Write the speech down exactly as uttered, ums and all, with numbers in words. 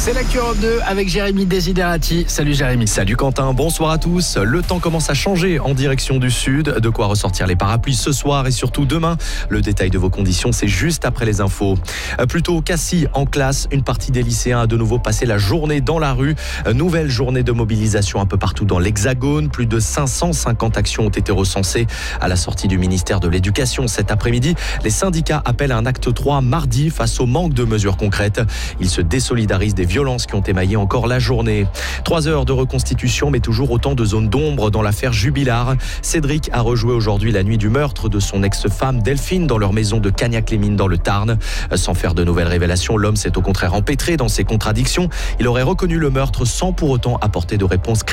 C'est l'actu Europe deux avec Jérémy Desiderati. Salut Jérémy. Salut Quentin, bonsoir à tous. Le temps commence à changer en direction du sud. De quoi ressortir les parapluies ce soir et surtout demain. Le détail de vos conditions, c'est juste après les infos. Plutôt au Cassis, en classe, une partie des lycéens a de nouveau passé la journée dans la rue. Nouvelle journée de mobilisation un peu partout dans l'Hexagone. Plus de cinq cent cinquante actions ont été recensées à la sortie du ministère de l'Éducation cet après-midi. Les syndicats appellent à un acte trois mardi face au manque de mesures concrètes. Ils se désolidarisent des violences qui ont émaillé encore la journée. Trois heures de reconstitution, mais toujours autant de zones d'ombre dans l'affaire Jubilard. Cédric a rejoué aujourd'hui la nuit du meurtre de son ex-femme Delphine dans leur maison de Cagnac-les-Mines dans le Tarn. Sans faire de nouvelles révélations, l'homme s'est au contraire empêtré dans ses contradictions. Il aurait reconnu le meurtre sans pour autant apporter de réponse